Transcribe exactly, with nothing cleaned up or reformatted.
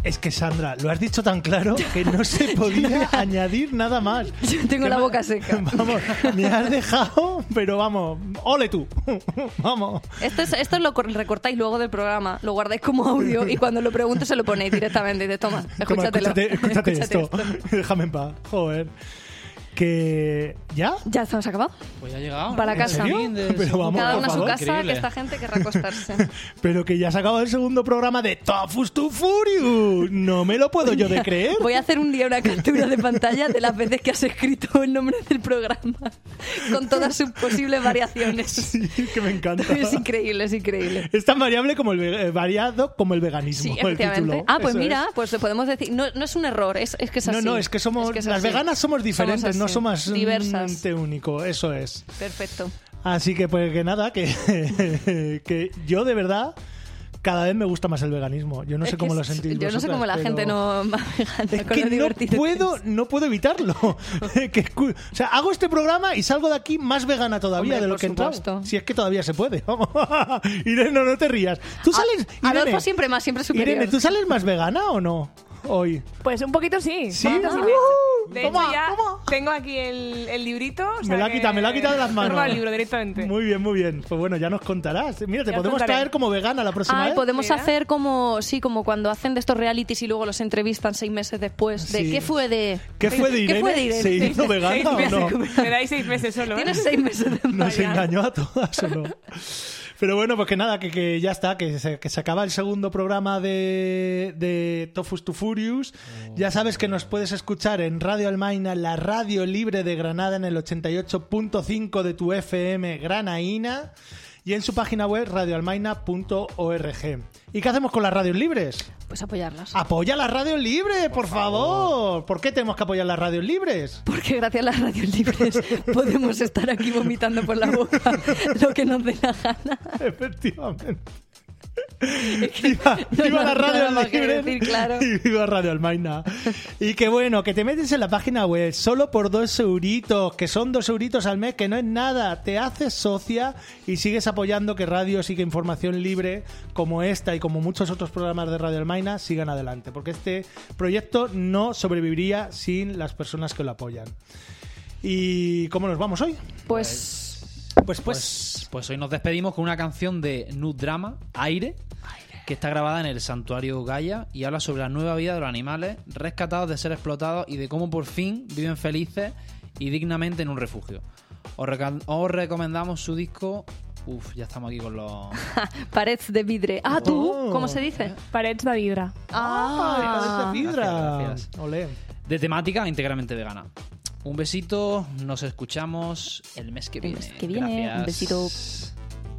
Es que, Sandra, lo has dicho tan claro que no se podía añadir nada más. Yo tengo Que la me- boca seca. Vamos, me has dejado, pero vamos, ole tú. Vamos. Esto, es, esto lo cor- recortáis luego del programa, lo guardáis como audio y cuando lo pregunto se lo ponéis directamente. Y dices, toma, Toma, escúchatelo. escúchate, escúchate Escúchate esto. Déjame en paz. Joder. Que... ¿Ya? Ya estamos acabados. Pues ya ha llegado. Para ¿no? casa. El fin de- Pero vamos, Cada por uno a su favor. casa, Increíble. que esta gente querrá acostarse. Pero que ya se ha acabado el segundo programa de Tofus to Furious. No me lo puedo yo de creer. Voy a hacer un día una captura de pantalla de las veces que has escrito el nombre del programa con todas sus posibles variaciones. Sí, que me encanta. Es increíble, es increíble. Es tan variable como el ve- eh, variado como el veganismo. Sí, el efectivamente. título. Ah, pues Eso mira, es. pues podemos decir, no, no es un error, es, es que es No, así. no, es que somos Es las así. veganas somos diferentes, Somos no así, somos un diversas. ente único, eso es. Perfecto. Así que pues que nada, que, que yo de verdad cada vez me gusta más el veganismo. Yo no Es sé que cómo lo es- sentís Yo no sé vosotras, cómo la pero gente no va vegana es con que lo no divertido que puedo, es. no puedo evitarlo. Que es cu- o sea, hago este programa y salgo de aquí más vegana todavía Hombre, de lo por que he entrado. supuesto. Si es que todavía se puede. Vamos. Irene, no, no te rías. ¿Tú sales, A- Irene, Adolfo siempre más, siempre superior. Irene, ¿tú sales más vegana o no hoy? Pues un poquito sí. ¿Sí? Un poquito sí. Uh, De toma, hecho, ya toma. tengo aquí el, el librito. o sea Me la ha que- quitado, me la ha quitado de las manos. Toma el libro directamente. Muy bien, muy bien. Pues bueno, ya nos contarás. Mira, te Ya os podemos contaré. traer como vegana la próxima Ay, vez. podemos Mira. hacer como, sí, como cuando hacen de estos realities y luego los entrevistan seis meses después. De Sí. ¿qué fue de...? ¿Qué fue de Irene? ¿Qué fue de Irene? ¿Se hizo Seis vegana o meses. no? Me dais seis meses solo. ¿eh? Tienes seis meses de Nos vegana. engañó a todas o no. Pero bueno, pues que nada, que, que ya está, que se, que se acaba el segundo programa de, de Tofus to Furious. Ya sabes que nos puedes escuchar en Radio Almaina, la radio libre de Granada, en el ochenta y ocho punto cinco de tu F M Granaína, y en su página web radio almaina punto org. ¿Y qué hacemos con las radios libres? Pues apoyarlas. ¡Apoya las radios libres, por, favor! ¿Por qué tenemos que apoyar las radios libres? Porque gracias a las radios libres podemos estar aquí vomitando por la boca lo que nos dé la gana. Efectivamente. Viva, no viva hay la radio nada más que libre decir, claro. y viva Radio Almaina. Y que bueno, que te metes en la página web solo por dos euritos, que son dos euritos al mes, que no es nada. Te haces socia y sigues apoyando que radios y que información libre como esta y como muchos otros programas de Radio Almaina sigan adelante, porque este proyecto no sobreviviría sin las personas que lo apoyan. ¿Y cómo nos vamos hoy? Pues... Pues pues, Pues, pues hoy nos despedimos con una canción de Nude Drama, Aire, que está grabada en el Santuario Gaia y habla sobre la nueva vida de los animales rescatados de ser explotados y de cómo por fin viven felices y dignamente en un refugio. Os, reca- os recomendamos su disco. Uf, ya estamos aquí con los... Parets de vidre. Ah, ¿tú? Oh. ¿Cómo se dice? Parets de vidra. ¡Ah! de fibra. Gracias, gracias. Olé. de temática íntegramente vegana. Un besito, nos escuchamos el mes que El viene. mes que viene. Gracias. Un besito.